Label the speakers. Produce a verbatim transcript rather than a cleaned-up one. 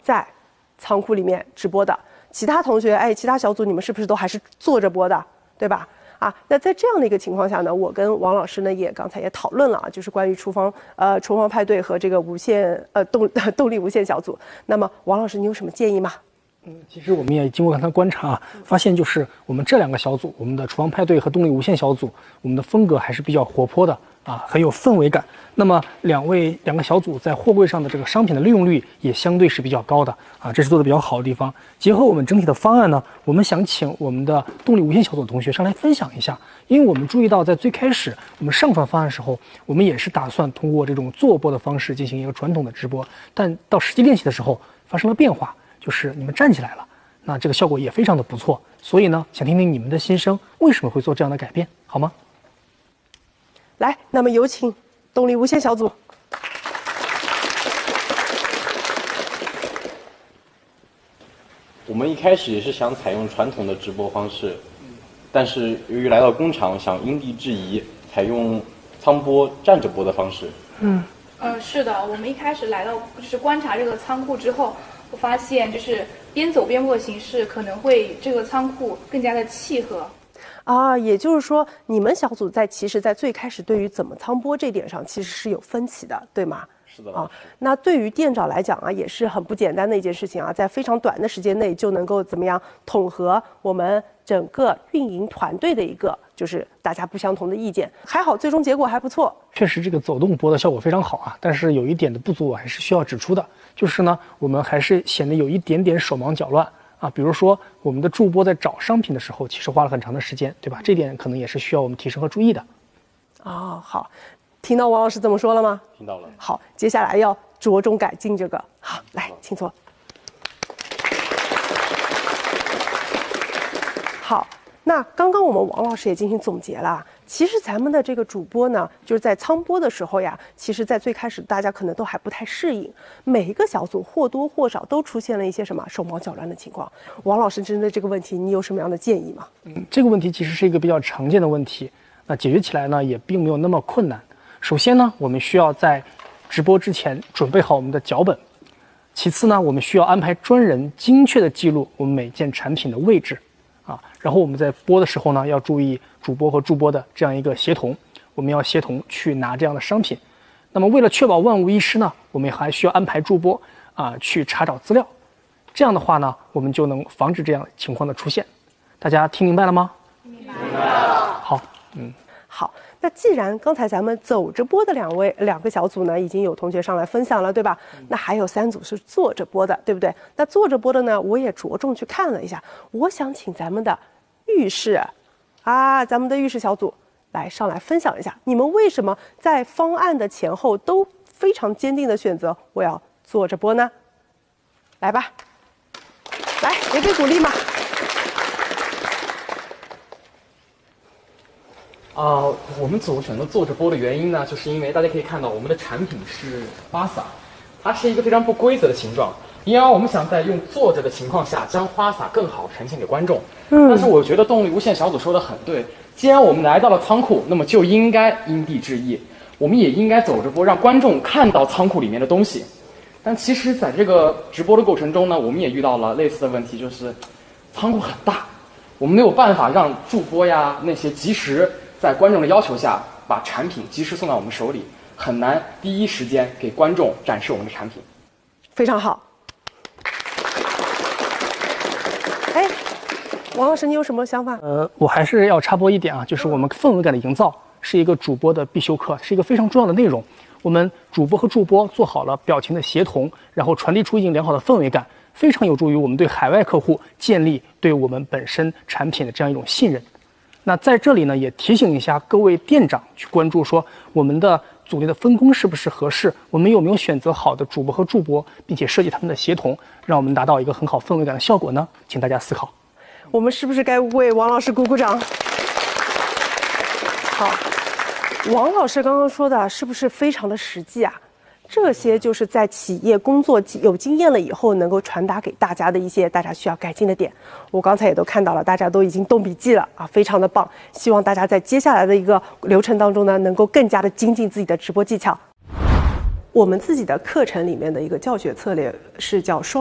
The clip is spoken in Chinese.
Speaker 1: 在仓库里面直播的，其他同学，哎，其他小组你们是不是都还是坐着播的，对吧？啊，那在这样的一个情况下呢，我跟王老师呢也刚才也讨论了啊，就是关于厨房呃厨房派对和这个无线呃动动力无线小组。那么王老师，你有什么建议吗？
Speaker 2: 嗯，其实我们也经过刚才观察啊，发现就是我们这两个小组，我们的厨房派对和动力无线小组，我们的风格还是比较活泼的啊，很有氛围感。那么两位两个小组在货柜上的这个商品的利用率也相对是比较高的啊，这是做的比较好的地方。结合我们整体的方案呢，我们想请我们的动力无线小组的同学上来分享一下，因为我们注意到在最开始我们上传方案的时候，我们也是打算通过这种坐播的方式进行一个传统的直播，但到实际练习的时候发生了变化。就是你们站起来了，那这个效果也非常的不错，所以呢，想听听你们的心声，为什么会做这样的改变，好吗？
Speaker 1: 来，那么有请动力无线小组。
Speaker 3: 我们一开始也是想采用传统的直播方式，但是由于来到工厂，想因地制宜，采用仓播站着播的方式。
Speaker 1: 嗯，
Speaker 4: 呃，是的，我们一开始来到就是观察这个仓库之后。我发现，就是边走边播的形式可能会这个仓库更加的契合。
Speaker 1: 啊，也就是说，你们小组在其实，在最开始对于怎么仓播这点上，其实是有分歧的，对吗？
Speaker 3: 是的
Speaker 1: 啊，那对于店长来讲啊，也是很不简单的一件事情啊，在非常短的时间内就能够怎么样统合我们整个运营团队的一个就是大家不相同的意见，还好最终结果还不错。
Speaker 2: 确实，这个走动播的效果非常好啊，但是有一点的不足，我还是需要指出的，就是呢，我们还是显得有一点点手忙脚乱啊。比如说，我们的助播在找商品的时候，其实花了很长的时间，对吧？这点可能也是需要我们提升和注意的。
Speaker 1: 哦，好，听到王老师这么说了吗？
Speaker 3: 听到了。
Speaker 1: 好，接下来要着重改进这个。好，来，请坐。好。那刚刚我们王老师也进行总结了，其实咱们的这个主播呢，就是在仓播的时候呀，其实在最开始大家可能都还不太适应，每一个小组或多或少都出现了一些什么手忙脚乱的情况。王老师针对这个问题，你有什么样的建议吗？
Speaker 2: 嗯，这个问题其实是一个比较常见的问题，那解决起来呢也并没有那么困难。首先呢，我们需要在直播之前准备好我们的脚本，其次呢，我们需要安排专人精确的记录我们每件产品的位置。啊，然后我们在播的时候呢，要注意主播和助播的这样一个协同，我们要协同去拿这样的商品。那么为了确保万无一失呢，我们还需要安排助播啊去查找资料。这样的话呢，我们就能防止这样情况的出现。大家听明白了吗？
Speaker 4: 明白了。
Speaker 2: 好，嗯，
Speaker 1: 好。那既然刚才咱们走着播的两位两个小组呢，已经有同学上来分享了，对吧？那还有三组是坐着播的，对不对？那坐着播的呢，我也着重去看了一下。我想请咱们的浴室啊，咱们的浴室小组来上来分享一下，你们为什么在方案的前后都非常坚定的选择我要坐着播呢？来吧，来，也给鼓励嘛。
Speaker 5: 啊、呃，我们组选择坐着播的原因呢，就是因为大家可以看到我们的产品是花洒，它是一个非常不规则的形状，因而我们想在用坐着的情况下，将花洒更好呈现给观众。嗯，但是我觉得动力无线小组说的很对，既然我们来到了仓库，那么就应该因地制宜，我们也应该走着播，让观众看到仓库里面的东西。但其实在这个直播的过程中呢，我们也遇到了类似的问题，就是仓库很大，我们没有办法让助播呀那些及时在观众的要求下把产品及时送到我们手里，很难第一时间给观众展示我们的产品。
Speaker 1: 非常好。哎，王老师，你有什么想法？
Speaker 2: 呃，我还是要插播一点啊，就是我们氛围感的营造是一个主播的必修课，是一个非常重要的内容。我们主播和助播做好了表情的协同，然后传递出一定良好的氛围感，非常有助于我们对海外客户建立对我们本身产品的这样一种信任。那在这里呢，也提醒一下各位店长去关注说，我们的组内的分工是不是合适，我们有没有选择好的主播和助播，并且设计他们的协同，让我们达到一个很好氛围感的效果呢？请大家思考。
Speaker 1: 我们是不是该为王老师鼓鼓掌？好，王老师刚刚说的是不是非常的实际啊？这些就是在企业工作有经验了以后，能够传达给大家的一些大家需要改进的点。我刚才也都看到了，大家都已经动笔记了啊，非常的棒。希望大家在接下来的一个流程当中呢，能够更加的精进自己的直播技巧。我们自己的课程里面的一个教学策略是叫双。